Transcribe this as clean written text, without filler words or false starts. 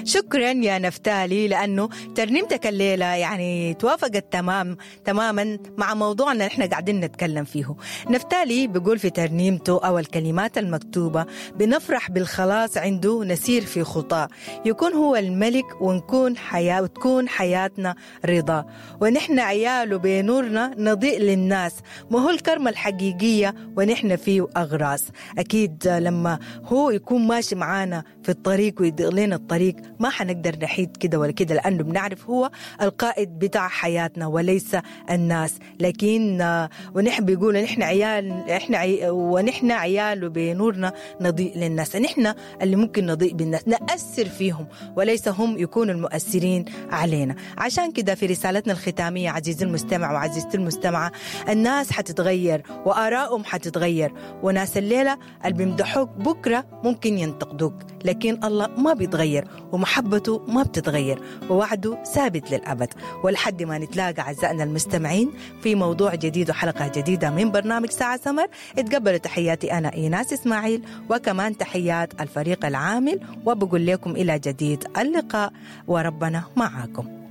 شكرا يا نفتالي، لأنه ترنيمتك الليلة يعني توافقت تماما مع موضوعنا نحن قاعدين نتكلم فيه. نفتالي بيقول في ترنيمته أو الكلمات المكتوبة: بنفرح بالخلاص عنده نسير في خطاه، يكون هو الملك وتكون حياتنا رضا، ونحن عياله بنورنا نضيء للناس، ما هو الكرمة الحقيقية ونحن فيه أغراس. أكيد لما هو يكون ماشي معانا في الطريق ويضيء لنا الطريق ما حنقدر نحيد كده ولا كده، لأنه بنعرف هو القائد بتاع حياتنا وليس الناس. لكن ونحن بيقولوا نحن عيال بنورنا نضيء للناس، نحن اللي ممكن نضيء بالناس، نأثر فيهم وليس هم يكونوا المؤثرين علينا. عشان كده في رسالتنا الختامية عزيزي المستمع وعزيزتي المستمعة، الناس حتتغير وآرائهم حتتغير، وناس الليلة اللي بيمدحوك بكرة ممكن ينتقدوك، لكن الله ما بيتغير ومحبته ما بتتغير ووعده ثابت للأبد. ولحد ما نتلاقى أعزائنا المستمعين في موضوع جديد وحلقة جديدة من برنامج ساعة سمر، اتقبلوا تحياتي أنا إيناس إسماعيل وكمان تحيات الفريق العامل، وبقول لكم إلى جديد اللقاء وربنا معاكم.